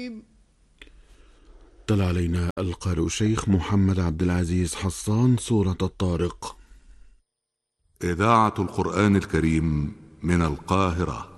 تلا علينا القارئ الشيخ محمد عبد العزيز حصان سورة الطارق. إذاعة القرآن الكريم من القاهرة.